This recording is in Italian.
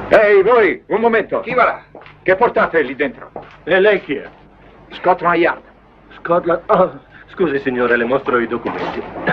Ehi, voi, un momento. Chi va là? Che portate lì dentro? E lei chi è? Scotland Yard. Scotland... Oh, scusi signore, le mostro i documenti.